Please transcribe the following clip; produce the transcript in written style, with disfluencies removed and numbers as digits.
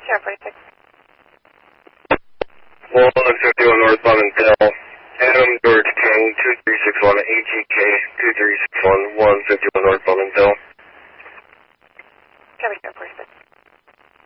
Sure, 46. 151 northbound Intel. Adam George King, 2361, AGK, 2361, 151 northbound Intel.